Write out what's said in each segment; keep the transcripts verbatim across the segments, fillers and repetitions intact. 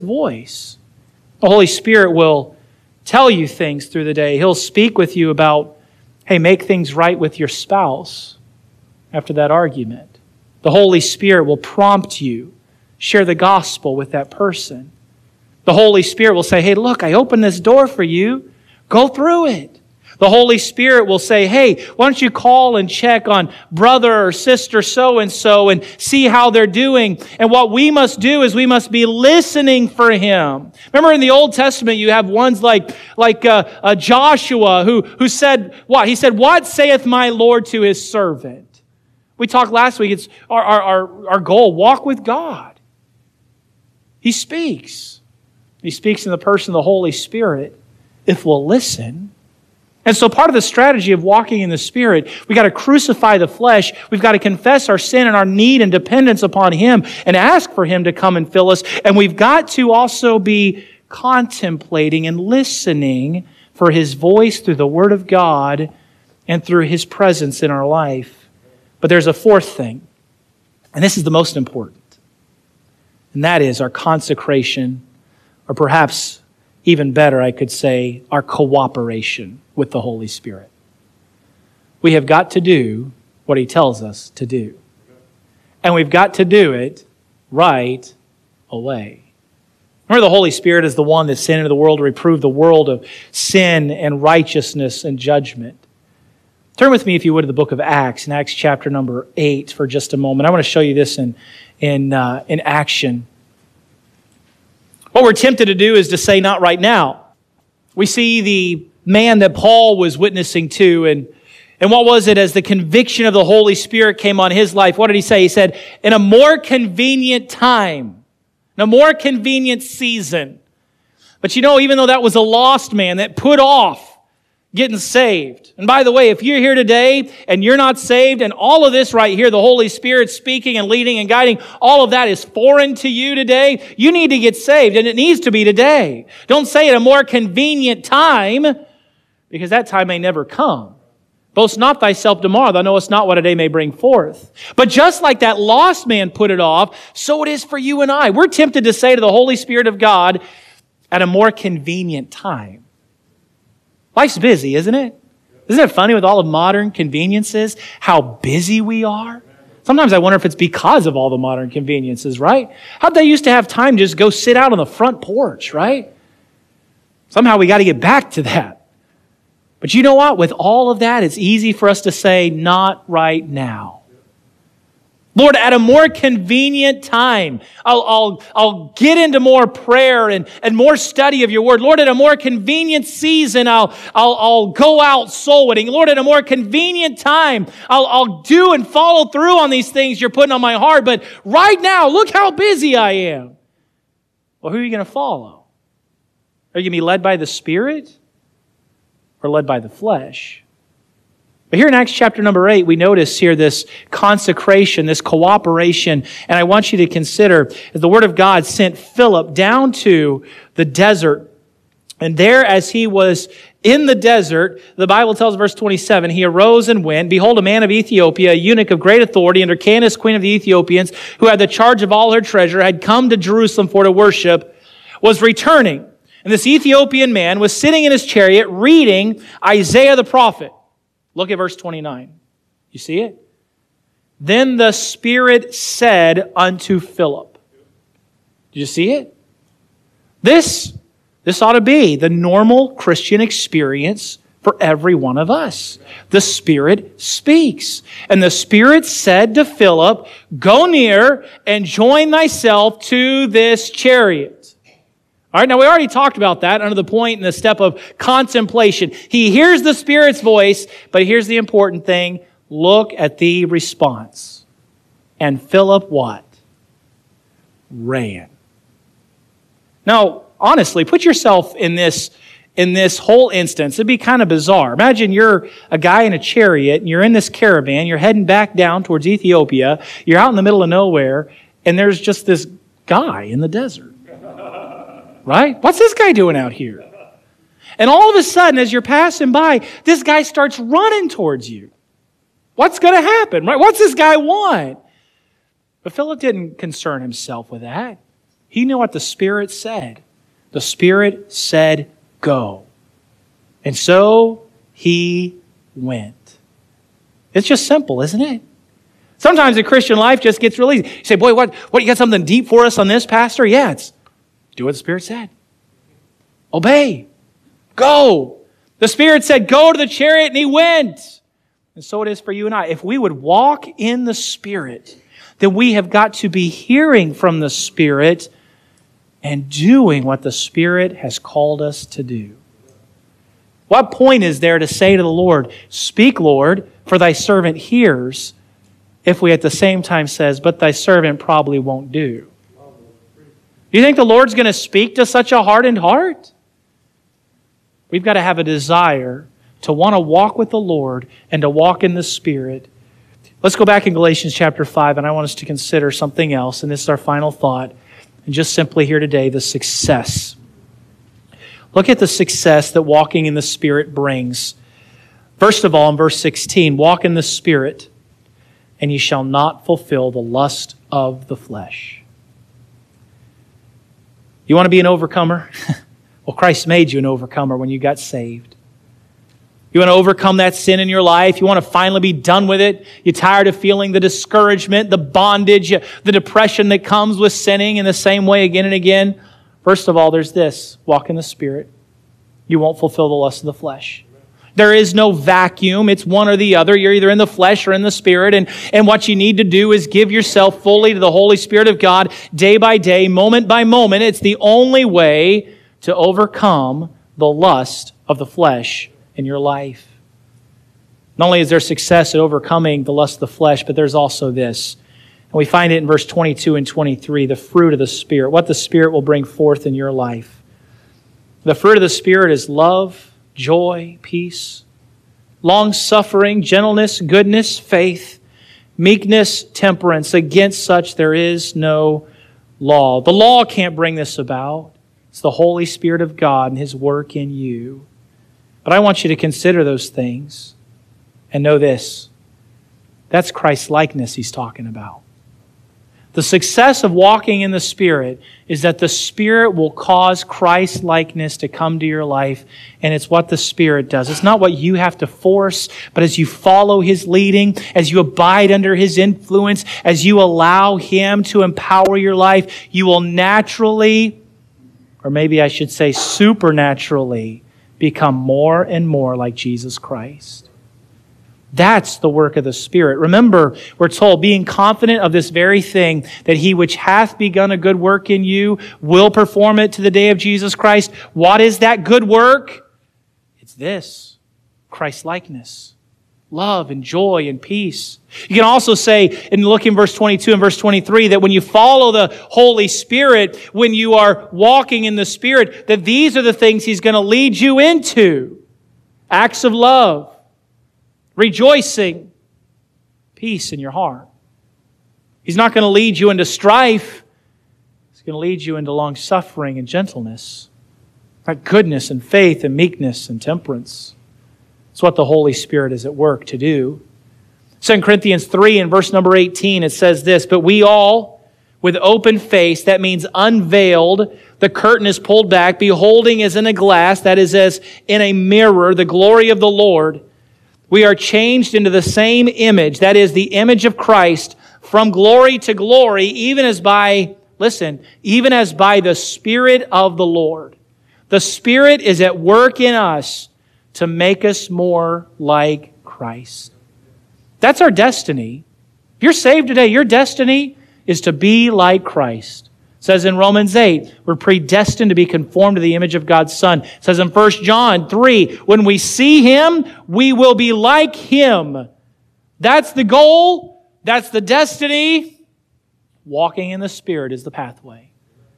voice. The Holy Spirit will tell you things through the day. He'll speak with you about, hey, make things right with your spouse after that argument. The Holy Spirit will prompt you. Share the gospel with that person. The Holy Spirit will say, hey, look, I opened this door for you. Go through it. The Holy Spirit will say, hey, why don't you call and check on brother or sister so-and-so and see how they're doing. And what we must do is we must be listening for him. Remember in the Old Testament, you have ones like, like uh, uh, Joshua who, who said, what? He said, what saith my Lord to his servant? We talked last week, it's our, our, our, our goal, walk with God. He speaks. He speaks in the person of the Holy Spirit if we'll listen. And so part of the strategy of walking in the Spirit, we've got to crucify the flesh. We've got to confess our sin and our need and dependence upon Him and ask for Him to come and fill us. And we've got to also be contemplating and listening for His voice through the Word of God and through His presence in our life. But there's a fourth thing, and this is the most important. And that is our consecration, or perhaps even better, I could say, our cooperation with the Holy Spirit. We have got to do what He tells us to do. And we've got to do it right away. Remember, the Holy Spirit is the one that sent into the world to reprove the world of sin and righteousness and judgment. Turn with me, if you would, to the book of Acts, in Acts chapter number eight for just a moment. I want to show you this in, in, uh, in action. What we're tempted to do is to say, not right now. We see the man that Paul was witnessing to, and, and what was it as the conviction of the Holy Spirit came on his life? What did he say? He said, in a more convenient time, in a more convenient season. But you know, even though that was a lost man that put off getting saved. And by the way, if you're here today and you're not saved, and all of this right here, the Holy Spirit speaking and leading and guiding, all of that is foreign to you today, you need to get saved, and it needs to be today. Don't say at a more convenient time, because that time may never come. Boast not thyself tomorrow, thou knowest not what a day may bring forth. But just like that lost man put it off, so it is for you and I. We're tempted to say to the Holy Spirit of God, at a more convenient time. Life's busy, isn't it? Isn't it funny with all of modern conveniences, how busy we are? Sometimes I wonder if it's because of all the modern conveniences, right? How'd they used to have time to just go sit out on the front porch, right? Somehow we got to get back to that. But you know what? With all of that, it's easy for us to say, not right now. Lord, at a more convenient time, I'll, I'll, I'll get into more prayer and, and more study of your word. Lord, at a more convenient season, I'll, I'll, I'll go out soul winning. Lord, at a more convenient time, I'll, I'll do and follow through on these things you're putting on my heart. But right now, look how busy I am. Well, who are you going to follow? Are you going to be led by the Spirit or led by the flesh? But here in Acts chapter number eight, we notice here this consecration, this cooperation. And I want you to consider that the Word of God sent Philip down to the desert. And there, as he was in the desert, the Bible tells, verse twenty-seven, he arose and went. Behold, a man of Ethiopia, a eunuch of great authority under Candace, queen of the Ethiopians, who had the charge of all her treasure, had come to Jerusalem for to worship, was returning. And this Ethiopian man was sitting in his chariot reading Isaiah the prophet. Look at verse twenty-nine. You see it? Then the Spirit said unto Philip. Did you see it? This, this ought to be the normal Christian experience for every one of us. The Spirit speaks. And the Spirit said to Philip, go near and join thyself to this chariot. All right, now we already talked about that under the point in the step of contemplation. He hears the Spirit's voice, but here's the important thing. Look at the response. And Philip what? Ran. Now, honestly, put yourself in this, in this whole instance. It'd be kind of bizarre. Imagine you're a guy in a chariot, and you're in this caravan, you're heading back down towards Ethiopia, you're out in the middle of nowhere, and there's just this guy in the desert. Right? What's this guy doing out here? And all of a sudden, as you're passing by, this guy starts running towards you. What's going to happen? Right? What's this guy want? But Philip didn't concern himself with that. He knew what the Spirit said. The Spirit said, go. And so he went. It's just simple, isn't it? Sometimes the Christian life just gets really easy. You say, boy, what, what, you got something deep for us on this, Pastor? Yeah, it's do what the Spirit said. Obey. Go. The Spirit said, go to the chariot, and he went. And so it is for you and I. If we would walk in the Spirit, then we have got to be hearing from the Spirit and doing what the Spirit has called us to do. What point is there to say to the Lord, speak, Lord, for thy servant hears, if we at the same time says, but thy servant probably won't do? Do you think the Lord's going to speak to such a hardened heart? We've got to have a desire to want to walk with the Lord and to walk in the Spirit. Let's go back in Galatians chapter five, and I want us to consider something else, and this is our final thought. And just simply here today, the success. Look at the success that walking in the Spirit brings. First of all, in verse sixteen, walk in the Spirit, and ye shall not fulfill the lust of the flesh. You want to be an overcomer? Well, Christ made you an overcomer when you got saved. You want to overcome that sin in your life? You want to finally be done with it? You're tired of feeling the discouragement, the bondage, the depression that comes with sinning in the same way again and again? First of all, there's this. Walk in the Spirit. You won't fulfill the lust of the flesh. There is no vacuum. It's one or the other. You're either in the flesh or in the Spirit. And, and what you need to do is give yourself fully to the Holy Spirit of God day by day, moment by moment. It's the only way to overcome the lust of the flesh in your life. Not only is there success at overcoming the lust of the flesh, but there's also this. And we find it in verse twenty-two and twenty-three, the fruit of the Spirit, what the Spirit will bring forth in your life. The fruit of the Spirit is love, joy, peace, long-suffering, gentleness, goodness, faith, meekness, temperance. Against such there is no law. The law can't bring this about. It's the Holy Spirit of God and His work in you. But I want you to consider those things and know this. That's Christ's likeness He's talking about. The success of walking in the Spirit is that the Spirit will cause Christ's likeness to come to your life, and it's what the Spirit does. It's not what you have to force, but as you follow His leading, as you abide under His influence, as you allow Him to empower your life, you will naturally, or maybe I should say supernaturally, become more and more like Jesus Christ. That's the work of the Spirit. Remember, we're told, being confident of this very thing, that He which hath begun a good work in you will perform it to the day of Jesus Christ. What is that good work? It's this, Christ-likeness, love and joy and peace. You can also say, and look in verse twenty-two and verse twenty-three, that when you follow the Holy Spirit, when you are walking in the Spirit, that these are the things He's going to lead you into. Acts of love, rejoicing, peace in your heart. He's not going to lead you into strife. He's going to lead you into long-suffering and gentleness, right? Goodness and faith and meekness and temperance. It's what the Holy Spirit is at work to do. Second Corinthians three and verse number eighteen, it says this, but we all, with open face, that means unveiled, the curtain is pulled back, beholding as in a glass, that is as in a mirror, the glory of the Lord, we are changed into the same image, that is the image of Christ, from glory to glory, even as by, listen, even as by the Spirit of the Lord. The Spirit is at work in us to make us more like Christ. That's our destiny. If you're saved today, your destiny is to be like Christ. It says in Romans eight, we're predestined to be conformed to the image of God's Son. It says in First John three, when we see Him, we will be like Him. That's the goal. That's the destiny. Walking in the Spirit is the pathway.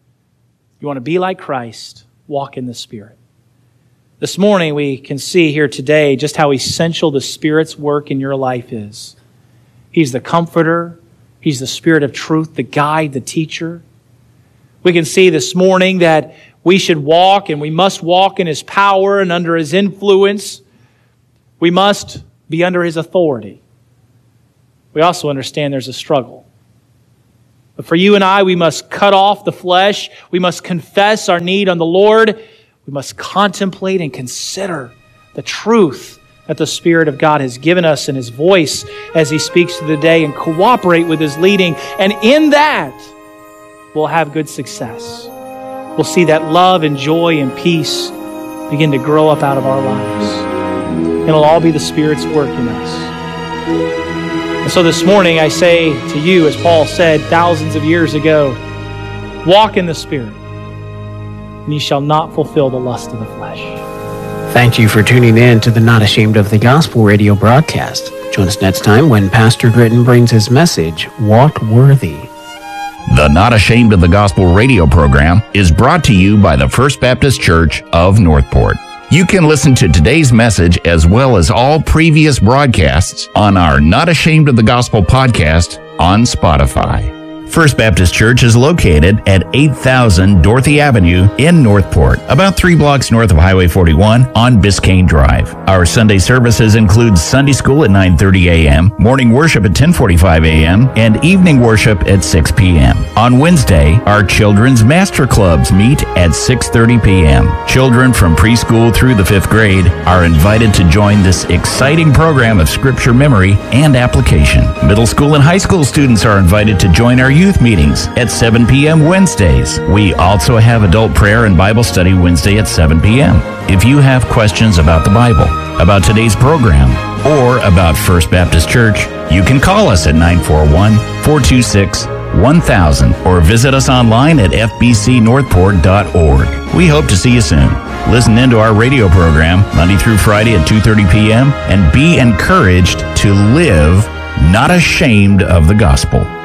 You want to be like Christ, walk in the Spirit. This morning we can see here today just how essential the Spirit's work in your life is. He's the comforter. He's the Spirit of truth, the guide, the teacher. We can see this morning that we should walk and we must walk in His power and under His influence. We must be under His authority. We also understand there's a struggle. But for you and I, we must cut off the flesh. We must confess our need on the Lord. We must contemplate and consider the truth that the Spirit of God has given us in His voice as He speaks through the day, and cooperate with His leading. And in that, we'll have good success. We'll see that love and joy and peace begin to grow up out of our lives. It'll all be the Spirit's work in us. And so this morning I say to you, as Paul said thousands of years ago, walk in the Spirit, and ye shall not fulfill the lust of the flesh. Thank you for tuning in to the Not Ashamed of the Gospel radio broadcast. Join us next time when Pastor Gritton brings his message, Walk Worthy. The Not Ashamed of the Gospel radio program is brought to you by the First Baptist Church of Northport. You can listen to today's message as well as all previous broadcasts on our Not Ashamed of the Gospel podcast on Spotify. First Baptist Church is located at eight thousand Dorothy Avenue in Northport, about three blocks north of Highway forty-one on Biscayne Drive. Our Sunday services include Sunday school at nine thirty a.m., morning worship at ten forty-five a.m., and evening worship at six p.m. On Wednesday, our children's master clubs meet at six thirty p.m. Children from preschool through the fifth grade are invited to join this exciting program of scripture memory and application. Middle school and high school students are invited to join our youth meetings at seven p.m. Wednesdays. We also have adult prayer and Bible study Wednesday at seven p.m. If you have questions about the Bible, about today's program, or about First Baptist Church, you can call us at nine four one, four two six, one thousand or visit us online at f b c northport dot org. We hope to see you soon. Listen into our radio program Monday through Friday at two thirty p.m. and be encouraged to live not ashamed of the gospel.